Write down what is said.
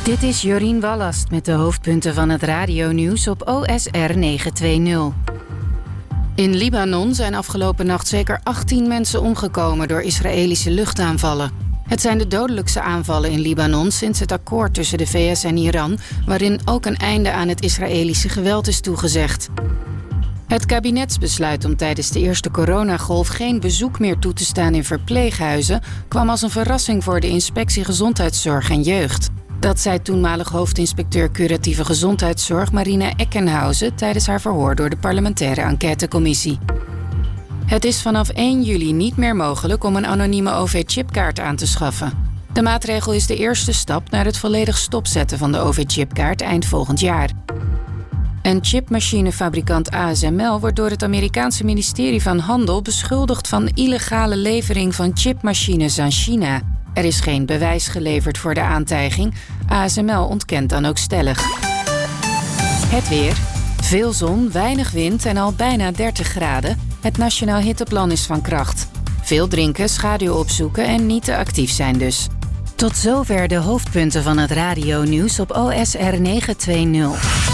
Dit is Jorien Wallast met de hoofdpunten van het radionieuws op OSR 920. In Libanon zijn afgelopen nacht zeker 18 mensen omgekomen door Israëlische luchtaanvallen. Het zijn de dodelijkste aanvallen in Libanon sinds het akkoord tussen de VS en Iran, waarin ook een einde aan het Israëlische geweld is toegezegd. Het kabinetsbesluit om tijdens de eerste coronagolf geen bezoek meer toe te staan in verpleeghuizen kwam als een verrassing voor de Inspectie Gezondheidszorg en Jeugd. Dat zei toenmalig hoofdinspecteur curatieve gezondheidszorg Marina Eckenhausen tijdens haar verhoor door de parlementaire enquêtecommissie. Het is vanaf 1 juli niet meer mogelijk om een anonieme OV-chipkaart aan te schaffen. De maatregel is de eerste stap naar het volledig stopzetten van de OV-chipkaart eind volgend jaar. En chipmachinefabrikant ASML wordt door het Amerikaanse ministerie van Handel beschuldigd van illegale levering van chipmachines aan China. Er is geen bewijs geleverd voor de aantijging. ASML ontkent dan ook stellig. Het weer. Veel zon, weinig wind en al bijna 30 graden. Het Nationaal Hitteplan is van kracht. Veel drinken, schaduw opzoeken en niet te actief zijn dus. Tot zover de hoofdpunten van het radionieuws op OSR 920.